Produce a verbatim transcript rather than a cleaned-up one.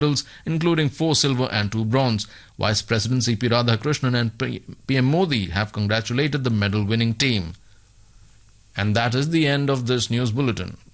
medals, including four silver and two bronze. Vice President C P Radhakrishnan and P M Modi have congratulated the medal-winning team. And that is the end of this news bulletin.